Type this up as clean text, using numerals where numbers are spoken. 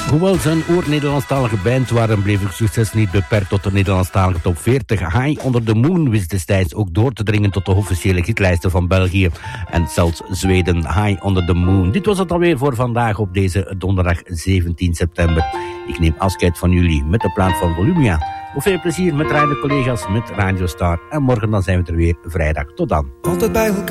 Hoewel ze een oer-Nederlandstalige band waren, bleef hun succes niet beperkt tot de Nederlandstalige top 40. High Under the Moon wist destijds ook door te dringen tot de officiële hitlijsten van België en zelfs Zweden. High Under the Moon. Dit was het alweer voor vandaag op deze donderdag 17 september. Ik neem afscheid van jullie met de plaat van Volumia. Nog veel plezier met Radio Collega's, met Radio Star. En morgen dan zijn we er weer vrijdag. Tot dan. Altijd bij elkaar.